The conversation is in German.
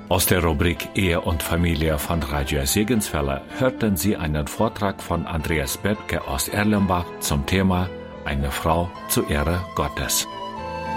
Aus der Rubrik Ehe und Familie von Radio Segenswelle hörten Sie einen Vortrag von Andreas Böttke aus Erlenbach zum Thema Eine Frau zur Ehre Gottes.